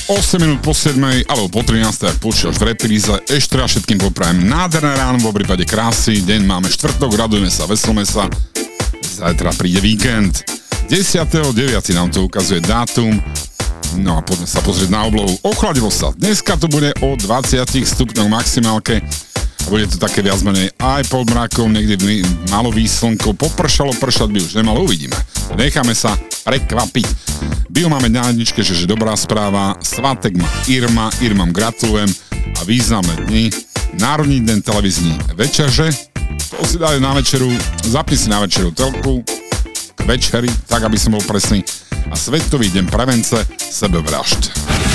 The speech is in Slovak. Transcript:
8 minút po 7, alebo po 13, ak počúvaš v repríze. Ešte raz všetkým poprajem nádherné ráno, vo prípade krásy. Deň máme štvrtok, radujeme sa, veselme sa. Zajtra príde víkend. 10.9. nám to ukazuje dátum. No a poďme sa pozrieť na oblohu. Ochladilo sa. Dneska to bude o 20 stupňoch maximálke. Bude to také viac menej aj pod mrakom, niekde malo výslnko. Popršalo, pršať by už nemalo, uvidíme. Necháme sa prekvapiť. Bio máme na jedničke, že dobrá správa. Svátek má Irma. Irmám gratulujem. A významné dni. Národný deň televízny večerže. To si dajú na večeru. Zapni si na večeru telku. K večeri, tak aby som bol presný. A Svetový deň prevence sebevražd.